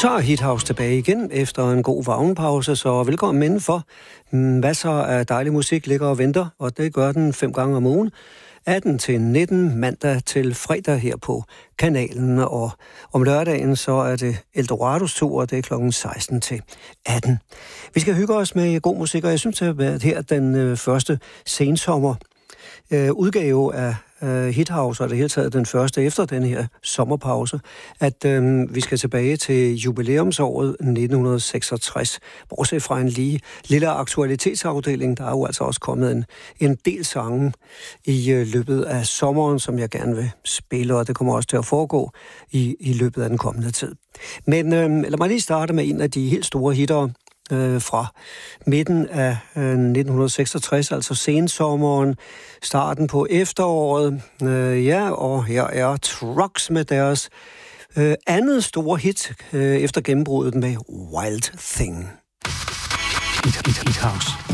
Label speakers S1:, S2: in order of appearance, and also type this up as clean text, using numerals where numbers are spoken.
S1: Så er Hit House tilbage igen efter en god vagnpause, så velkommen indenfor. Masser af dejlig musik ligger og venter, og det gør den 5 gange om ugen. 18 til 19, mandag til fredag her på kanalen, og om lørdagen så er det Eldorados tur, og det er klokken 16 til 18. Vi skal hygge os med god musik, og jeg synes, det har været her den første sensommer udgave af Hit House, og det hele taget den første efter den her sommerpause, at vi skal tilbage til jubilæumsåret 1966. Bortset fra en lille aktualitetsafdeling, der er jo altså også kommet en del sange i løbet af sommeren, som jeg gerne vil spille, og det kommer også til at foregå i løbet af den kommende tid. Men lad mig lige starte med en af de helt store hitter fra midten af 1966, altså sensommeren, starten på efteråret. Og her er Trucks med deres andet store hit efter gennembruddet med Wild Thing.
S2: Hit House.